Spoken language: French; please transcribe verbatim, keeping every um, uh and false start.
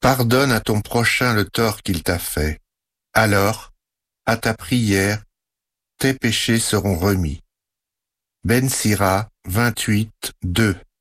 Pardonne à ton prochain le tort qu'il t'a fait. Alors, à ta prière, tes péchés seront remis. Ben Sira vingt-huit, deux.